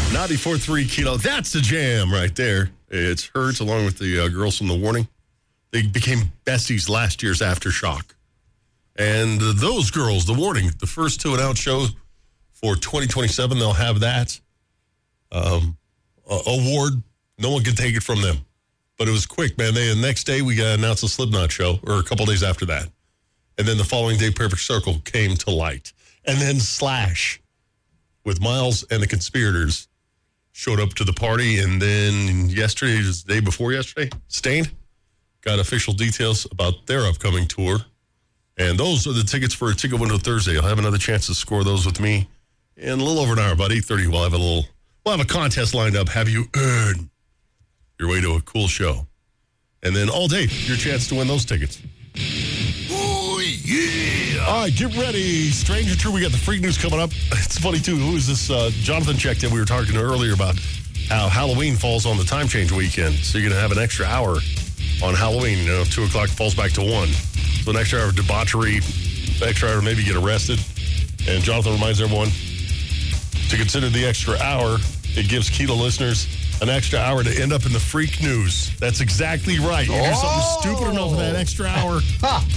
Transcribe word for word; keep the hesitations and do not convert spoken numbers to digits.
ninety-four point three Kilo. That's the jam right there. It's Hurts along with the uh, girls from The Warning. They became besties last year's Aftershock. And uh, those girls, The Warning, the first two and out show for twenty twenty-seven, they'll have that um, uh, award. No one can take it from them. But it was quick, man. They, the next day, we got announced a Slipknot show, or a couple days after that. And then the following day, Perfect Circle came to light. And then Slash with Miles and the Conspirators showed up to the party. And then yesterday, the day before yesterday, Stained got official details about their upcoming tour. And those are the tickets for a Ticket Window Thursday. You'll have another chance to score those with me in a little over an hour, about eight thirty. We'll have a little, we'll have a contest lined up. Have you earned your way to a cool show? And then all day, your chance to win those tickets. Oh, yeah. All right, get ready. Stranger True, we got the freak news coming up. It's funny, too. Who is this? Uh, Jonathan checked in. We were talking earlier about how Halloween falls on the time change weekend. So you're going to have an extra hour on Halloween. You know, two o'clock falls back to one. So an extra hour of debauchery, an extra hour to maybe get arrested. And Jonathan reminds everyone to consider the extra hour. It gives Kilo listeners an extra hour to end up in the freak news. That's exactly right. You do something stupid enough for that extra hour.